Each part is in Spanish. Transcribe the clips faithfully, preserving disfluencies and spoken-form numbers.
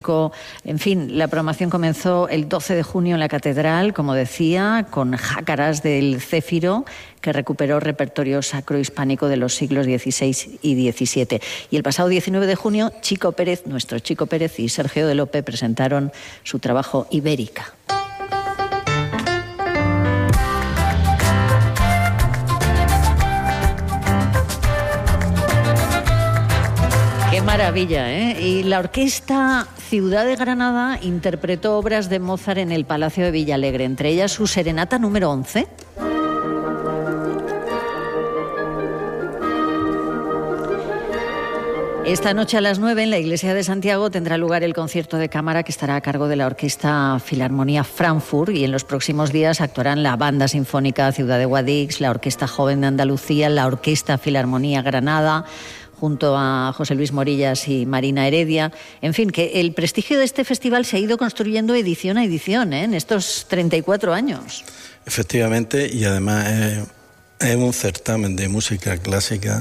flamenco. En fin, la programación comenzó el doce de junio en la Catedral, como decía, con jácaras del Céfiro, que recuperó repertorio sacro-hispánico de los siglos dieciséis y diecisiete. Y el pasado diecinueve de junio, Chico Pérez, nuestro Chico Pérez y Sergio de Lope presentaron su trabajo Ibérica. ¡Qué maravilla, eh! Y la Orquesta Ciudad de Granada interpretó obras de Mozart en el Palacio de Villalegre, entre ellas su Serenata número once. Esta noche a las nueve en la Iglesia de Santiago tendrá lugar el concierto de cámara que estará a cargo de la Orquesta Filarmonía Frankfurt, y en los próximos días actuarán la Banda Sinfónica Ciudad de Guadix, la Orquesta Joven de Andalucía, la Orquesta Filarmonía Granada, junto a José Luis Morillas y Marina Heredia. En fin, que el prestigio de este festival se ha ido construyendo edición a edición, ¿eh? En estos treinta y cuatro años. Efectivamente, y además es, es un certamen de música clásica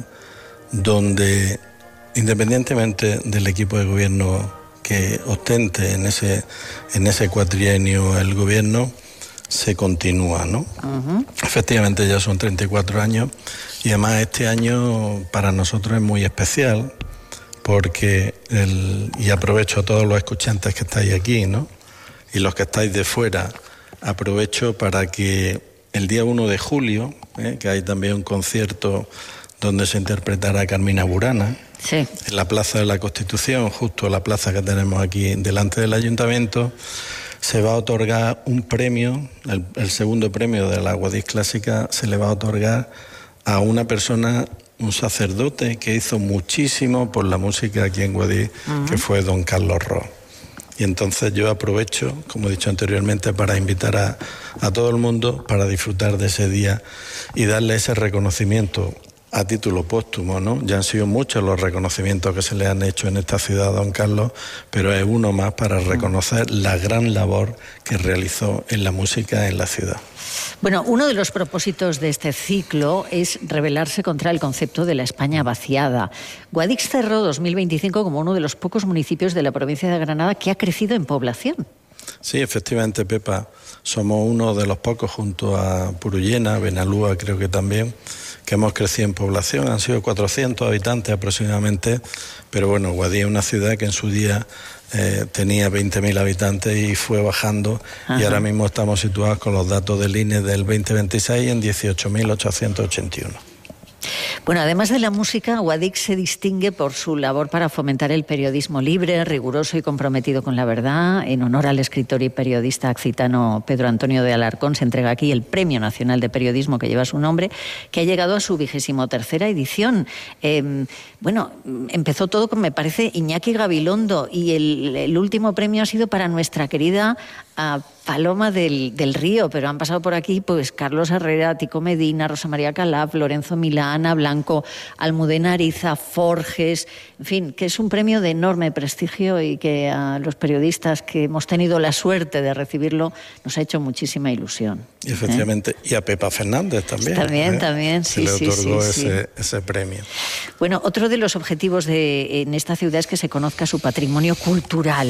donde, independientemente del equipo de gobierno que ostente en ese, en ese cuatrienio el gobierno, se continúa, ¿no? Uh-huh. Efectivamente ya son treinta y cuatro años, y además este año para nosotros es muy especial porque, el, y aprovecho a todos los escuchantes que estáis aquí, ¿no? Y los que estáis de fuera, aprovecho para que el día uno de julio, ¿eh? que hay también un concierto donde se interpretará Carmina Burana, sí, en la Plaza de la Constitución, justo la plaza que tenemos aquí delante del Ayuntamiento, se va a otorgar un premio, el, el segundo premio de la Guadix Clásica se le va a otorgar a una persona, un sacerdote que hizo muchísimo por la música aquí en Guadix, uh-huh. que fue don Carlos Ros. Y entonces yo aprovecho, como he dicho anteriormente, para invitar a, a todo el mundo para disfrutar de ese día y darle ese reconocimiento a título póstumo, ¿no? Ya han sido muchos los reconocimientos que se le han hecho en esta ciudad a don Carlos, pero es uno más para reconocer la gran labor que realizó en la música en la ciudad. Bueno, uno de los propósitos de este ciclo es rebelarse contra el concepto de la España vaciada. Guadix cerró dos mil veinticinco como uno de los pocos municipios de la provincia de Granada que ha crecido en población. Sí, efectivamente, Pepa. Somos uno de los pocos, junto a Purullena, Benalúa creo que también, que hemos crecido en población. Han sido cuatrocientos habitantes aproximadamente, pero bueno, Guadix es una ciudad que en su día eh, tenía veinte mil habitantes y fue bajando. Ajá. Y ahora mismo estamos situados con los datos del I N E del veinte veintiséis en dieciocho mil ochocientos ochenta y uno. Bueno, además de la música, Guadix se distingue por su labor para fomentar el periodismo libre, riguroso y comprometido con la verdad. En honor al escritor y periodista occitano Pedro Antonio de Alarcón se entrega aquí el Premio Nacional de Periodismo que lleva su nombre, que ha llegado a su vigésimo tercera edición. Eh, bueno, empezó todo con, me parece, Iñaki Gabilondo, y el, el último premio ha sido para nuestra querida uh, Paloma del, del Río, pero han pasado por aquí pues Carlos Herrera, Tico Medina, Rosa María Calaf, Lorenzo Milán, Ana Blanco, Almudena Ariza, Forges, en fin, que es un premio de enorme prestigio y que a los periodistas que hemos tenido la suerte de recibirlo nos ha hecho muchísima ilusión. Y efectivamente, ¿eh? Y a Pepa Fernández también. También, ¿eh? También, sí, sí, se le otorgó sí, ese, sí. ese premio. Bueno, otro de los objetivos de, en esta ciudad es que se conozca su patrimonio cultural.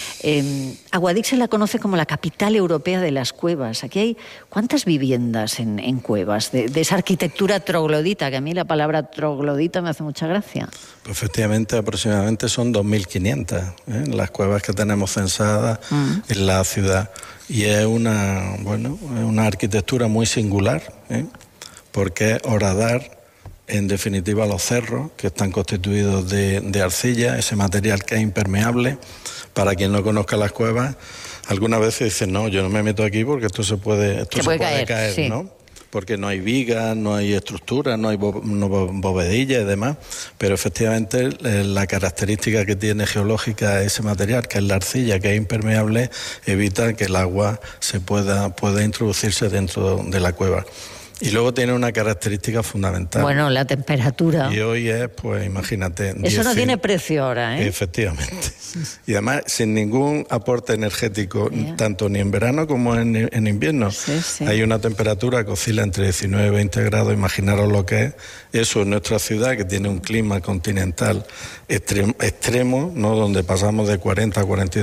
Eh, a Guadix se la conoce como la capital europea de las cuevas. Aquí hay ¿cuántas viviendas en, en cuevas? De, de esa arquitectura troglodita, que a mí la palabra troglodita me hace mucha gracia. Pues efectivamente, aproximadamente son dos mil quinientas ¿eh? las cuevas que tenemos censadas mm. en la ciudad. Y es una, bueno, es una arquitectura muy singular, ¿eh? porque es horadar, en definitiva, los cerros, que están constituidos de, de arcilla, ese material que es impermeable. Para quien no conozca las cuevas, algunas veces dicen, no, yo no me meto aquí porque esto se puede, esto se, se puede, puede caer, caer sí. ¿no? Porque no hay vigas, no hay estructuras, no hay bo- no bovedillas y demás, pero efectivamente eh, la característica que tiene geológica ese material, que es la arcilla, que es impermeable, evita que el agua se pueda, pueda introducirse dentro de la cueva. Y luego tiene una característica fundamental. Bueno, la temperatura. Y hoy es, pues imagínate... Eso diez, no tiene precio ahora, ¿eh? Efectivamente. Y además sin ningún aporte energético, yeah. tanto ni en verano como en, en invierno. Sí, sí. Hay una temperatura que oscila entre diecinueve y veinte grados. Imaginaros lo que es eso en nuestra ciudad, que tiene un clima continental extremo, extremo, ¿no? Donde pasamos de cuarenta a cuarenta y dos